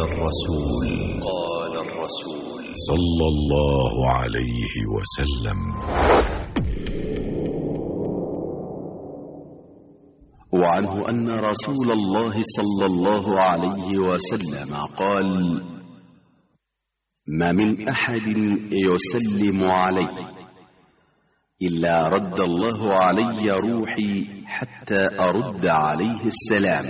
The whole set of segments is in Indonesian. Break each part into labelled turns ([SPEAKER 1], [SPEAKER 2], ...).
[SPEAKER 1] الرسول صلى الله عليه وسلم. وعنه أن رسول الله صلى الله عليه وسلم قال: ما من أحد يسلم علي إلا رد الله علي روحي حتى أرد عليه السلام.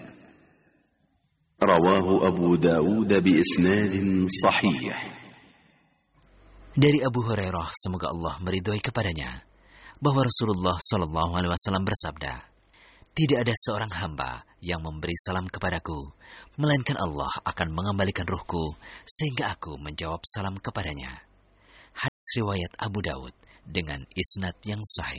[SPEAKER 1] رواه أبو داود بإسناد صحيح.
[SPEAKER 2] Dari Abu Hurairah, semoga Allah meridhoi kepadanya, bahwa Rasulullah Shallallahu Alaihi Wasallam bersabda, tidak ada seorang hamba yang memberi salam kepadaku, melainkan Allah akan mengembalikan ruhku sehingga aku menjawab salam kepadanya. Hadis riwayat Abu Daud dengan isnad yang sahih.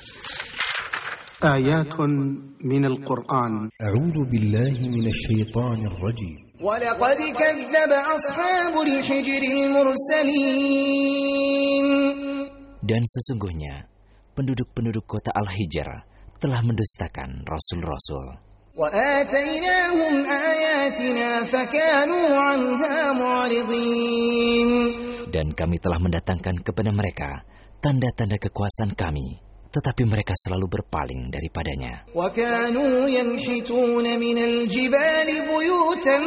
[SPEAKER 3] Ayatun minal Qur'an.
[SPEAKER 4] A'udzu billahi minasy syaithanir rajim.
[SPEAKER 5] ولقد كذب أصحاب الحجر المرسلين.
[SPEAKER 2] Dan sesungguhnya penduduk-penduduk kota Al-Hijr telah mendustakan rasul-rasul.
[SPEAKER 5] وآتيناهم آياتنا فكانوا عنها معرضين.
[SPEAKER 2] Dan kami telah mendatangkan kepada mereka tanda-tanda kekuasaan kami, tetapi mereka selalu berpaling daripadanya.
[SPEAKER 5] وكانوا ينحتون من الجبال بيوتا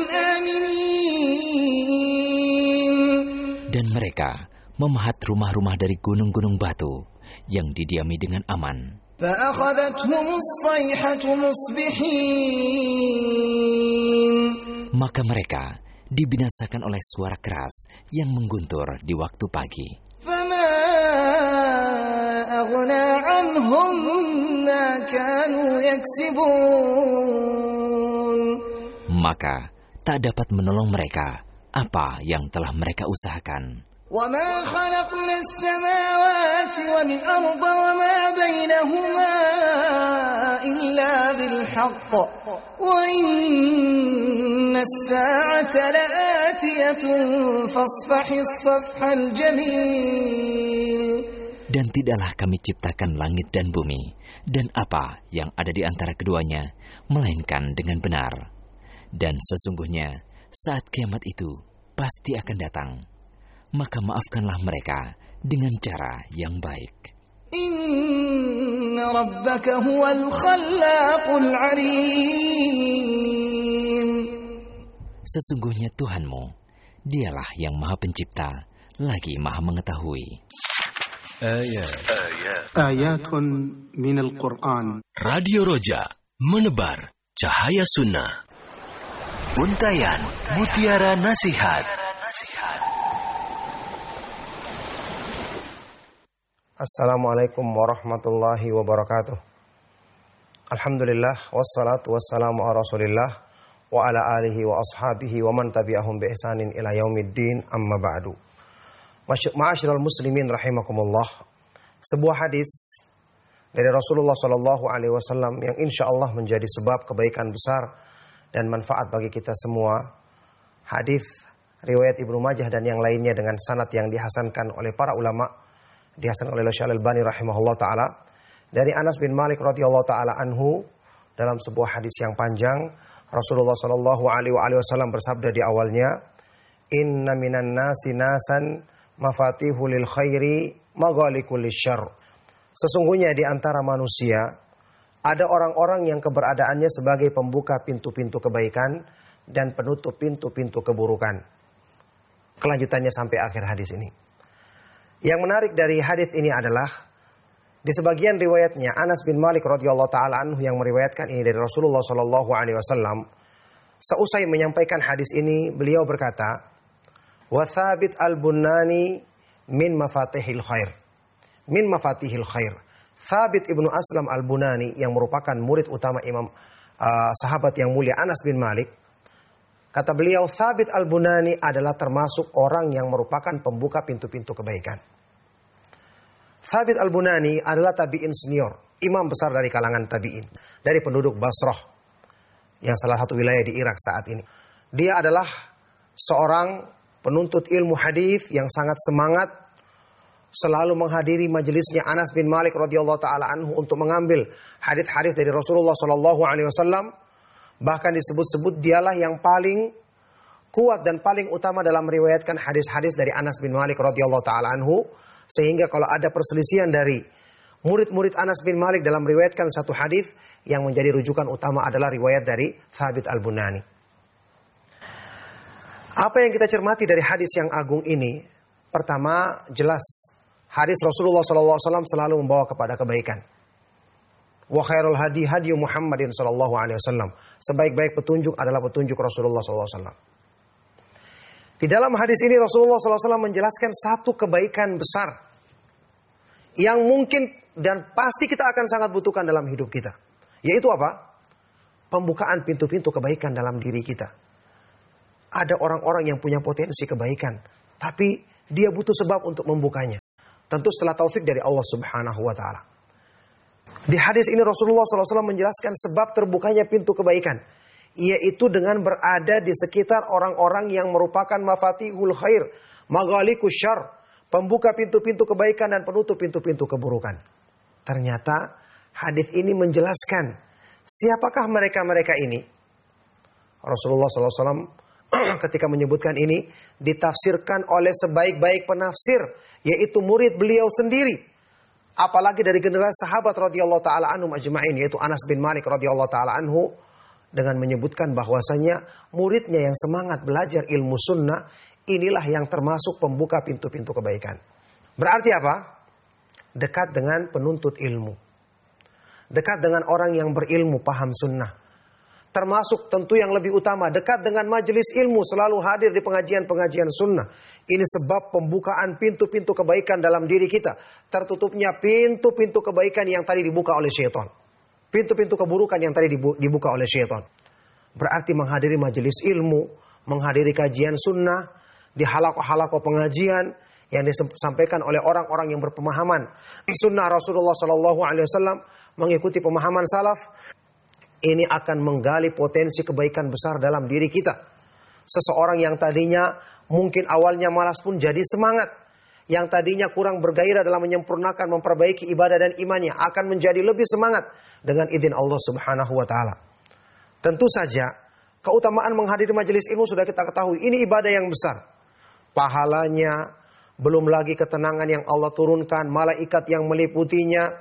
[SPEAKER 5] آمنين.
[SPEAKER 2] Dan mereka memahat rumah-rumah dari gunung-gunung batu yang didiami dengan aman.
[SPEAKER 5] فأخذتهم الصيحة مصبحين.
[SPEAKER 2] Maka mereka dibinasakan oleh suara keras yang mengguntur di waktu pagi.
[SPEAKER 5] فما أغنى عنهم ما كانوا يكسبون.
[SPEAKER 2] Maka tak dapat menolong mereka apa yang telah mereka usahakan.
[SPEAKER 5] وما خلقنا السماوات والأرض وما بينهما إلا بالحق وإن الساعة لآتية فاصفح الصفح الجميل.
[SPEAKER 2] Dan tidaklah kami ciptakan langit dan bumi dan apa yang ada di antara keduanya, melainkan dengan benar. Dan sesungguhnya saat kiamat itu pasti akan datang. Maka maafkanlah mereka dengan cara yang baik.
[SPEAKER 5] Inna rabbaka huwal khallaqul alim.
[SPEAKER 2] Sesungguhnya Tuhanmu, dialah yang maha pencipta, lagi maha mengetahui.
[SPEAKER 3] Ayatun minal Qur'an.
[SPEAKER 6] Radio Roja, menebar cahaya sunnah. Untayan mutiara nasihat.
[SPEAKER 7] Assalamualaikum warahmatullahi wabarakatuh. Alhamdulillah wassalatu wassalamu ala Rasulillah wa ala alihi wa ashabihi wa man tabi'ahum bi ihsanin ila yaumiddin, amma ba'du. Ma'asyiral muslimin rahimakumullah. Sebuah hadis dari Rasulullah sallallahu alaihi wasallam yang insyaallah menjadi sebab kebaikan besar dan manfaat bagi kita semua. Hadis riwayat Ibnu Majah dan yang lainnya dengan sanad yang dihasankan oleh para ulama, dihasan oleh Syekh Al-Albani rahimahullah ta'ala, dari Anas bin Malik radhiyallahu ta'ala anhu. Dalam sebuah hadis yang panjang, Rasulullah sallallahu alaihi wasallam bersabda di awalnya, inna minan nasi nasan mafatihu lil khairi maghaliqul lisyarr. Sesungguhnya di antara manusia ada orang-orang yang keberadaannya sebagai pembuka pintu-pintu kebaikan dan penutup pintu-pintu keburukan. Kelanjutannya sampai akhir hadis ini. Yang menarik dari hadis ini adalah di sebagian riwayatnya Anas bin Malik radhiyallahu taala anhu yang meriwayatkan ini dari Rasulullah sallallahu alaihi wasallam, seusai menyampaikan hadis ini beliau berkata, "Wa Thabit al-Bunani min mafatihil khair." Min mafatihil khair. Thabit ibnu Aslam al-Bunani yang merupakan murid utama Imam sahabat yang mulia Anas bin Malik, kata beliau, Thabit al-Bunani adalah termasuk orang yang merupakan pembuka pintu-pintu kebaikan. Thabit al-Bunani adalah tabi'in senior, imam besar dari kalangan tabi'in, dari penduduk Basrah, yang salah satu wilayah di Irak saat ini. Dia adalah seorang penuntut ilmu hadis yang sangat semangat, selalu menghadiri majelisnya Anas bin Malik radhiyallahu taala anhu untuk mengambil hadis-hadis dari Rasulullah sallallahu alaihi wasallam. Bahkan disebut-sebut dialah yang paling kuat dan paling utama dalam meriwayatkan hadis-hadis dari Anas bin Malik radhiyallahu taala anhu, sehingga kalau ada perselisihan dari murid-murid Anas bin Malik dalam meriwayatkan satu hadis, yang menjadi rujukan utama adalah riwayat dari Thabit al-Bunani. Apa yang kita cermati dari hadis yang agung ini? Pertama, jelas hadis Rasulullah SAW selalu membawa kepada kebaikan. Wa khairul hadi hadi Muhammadin sallallahu alaihi wasallam. Sebaik-baik petunjuk adalah petunjuk Rasulullah SAW. Di dalam hadis ini Rasulullah SAW menjelaskan satu kebaikan besar yang mungkin dan pasti kita akan sangat butuhkan dalam hidup kita. Yaitu apa? Pembukaan pintu-pintu kebaikan dalam diri kita. Ada orang-orang yang punya potensi kebaikan, tapi dia butuh sebab untuk membukanya. Tentu setelah taufik dari Allah Subhanahu wa taala. Di hadis ini Rasulullah SAW menjelaskan sebab terbukanya pintu kebaikan, yaitu dengan berada di sekitar orang-orang yang merupakan mafatihul khair, maghalikus syarr, pembuka pintu-pintu kebaikan dan penutup pintu-pintu keburukan. Ternyata hadis ini menjelaskan siapakah mereka-mereka ini. Rasulullah SAW ketika menyebutkan ini ditafsirkan oleh sebaik-baik penafsir, yaitu murid beliau sendiri. Apalagi dari generasi sahabat radhiyallahu taala anhum ajma'in, yaitu Anas bin Malik radhiyallahu taala anhu, dengan menyebutkan bahwasanya muridnya yang semangat belajar ilmu sunnah inilah yang termasuk pembuka pintu-pintu kebaikan. Berarti apa? Dekat dengan penuntut ilmu. Dekat dengan orang yang berilmu, paham sunnah. Termasuk tentu yang lebih utama, dekat dengan majelis ilmu, selalu hadir di pengajian-pengajian sunnah. Ini sebab pembukaan pintu-pintu kebaikan dalam diri kita. Tertutupnya pintu-pintu kebaikan yang tadi dibuka oleh syaitan. Pintu-pintu keburukan yang tadi dibuka oleh syaitan. Berarti menghadiri majelis ilmu, menghadiri kajian sunnah, di halaqah-halaqah pengajian yang disampaikan oleh orang-orang yang berpemahaman sunnah Rasulullah SAW, mengikuti pemahaman salaf, ini akan menggali potensi kebaikan besar dalam diri kita. Seseorang yang tadinya mungkin awalnya malas pun jadi semangat. Yang tadinya kurang bergairah dalam menyempurnakan, memperbaiki ibadah dan imannya akan menjadi lebih semangat dengan izin Allah Subhanahu wa taala. Tentu saja keutamaan menghadiri majelis ilmu sudah kita ketahui, ini ibadah yang besar. Pahalanya, belum lagi ketenangan yang Allah turunkan, malaikat yang meliputinya.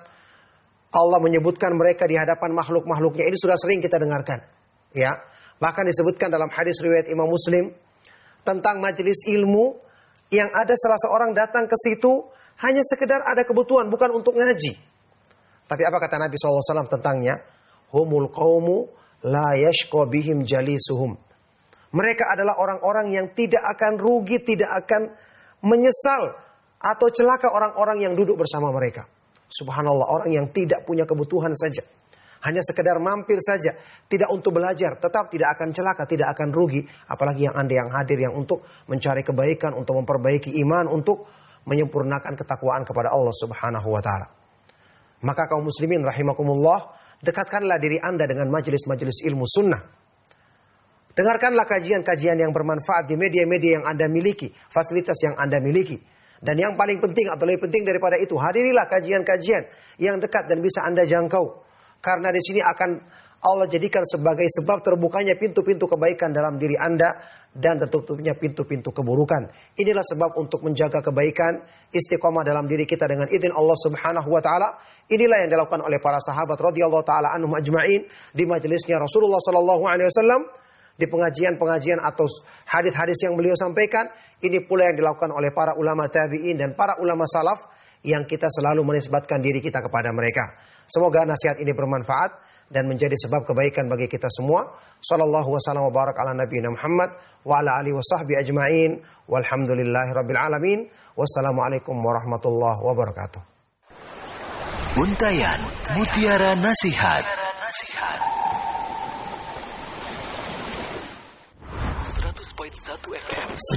[SPEAKER 7] Allah menyebutkan mereka di hadapan makhluk-makhluknya, ini sudah sering kita dengarkan. Ya, bahkan disebutkan dalam hadis riwayat Imam Muslim tentang majelis ilmu yang ada salah seorang datang ke situ hanya sekedar ada kebutuhan, bukan untuk ngaji. Tapi apa kata Nabi SAW tentangnya? Humul qawmu la yashqa bihim jalisuhum. Mereka adalah orang-orang yang tidak akan rugi, tidak akan menyesal atau celaka orang-orang yang duduk bersama mereka. Subhanallah, orang yang tidak punya kebutuhan saja, hanya sekedar mampir saja, tidak untuk belajar, tetap tidak akan celaka, tidak akan rugi. Apalagi yang Anda yang hadir, yang untuk mencari kebaikan, untuk memperbaiki iman, untuk menyempurnakan ketakwaan kepada Allah Subhanahu wa taala. Maka kaum muslimin rahimakumullah, dekatkanlah diri Anda dengan majelis-majelis ilmu sunnah. Dengarkanlah kajian-kajian yang bermanfaat di media-media yang Anda miliki, fasilitas yang Anda miliki. Dan yang paling penting atau lebih penting daripada itu, hadirilah kajian-kajian yang dekat dan bisa Anda jangkau. Karena di sini akan Allah jadikan sebagai sebab terbukanya pintu-pintu kebaikan dalam diri Anda dan tertutupnya pintu-pintu keburukan. Inilah sebab untuk menjaga kebaikan, istiqomah dalam diri kita dengan izin Allah Subhanahu wa taala. Inilah yang dilakukan oleh para sahabat radhiyallahu taala anhum ajma'in di majelisnya Rasulullah sallallahu alaihi wasallam, di pengajian-pengajian atau hadis-hadis yang beliau sampaikan. Ini pula yang dilakukan oleh para ulama tabi'in dan para ulama salaf yang kita selalu menisbatkan diri kita kepada mereka. Semoga nasihat ini bermanfaat dan menjadi sebab kebaikan bagi kita semua. Sallallahu wasallam wa barak ala nabiyina Muhammad wa ala alihi wa sahbihi ajma'in. Walhamdulillahi rabbil alamin. Wassalamualaikum warahmatullahi wabarakatuh.
[SPEAKER 6] Untayan Mutiara Nasihat.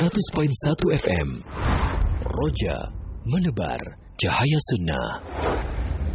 [SPEAKER 6] 100.1 FM. Roja menebar cahaya sunnah.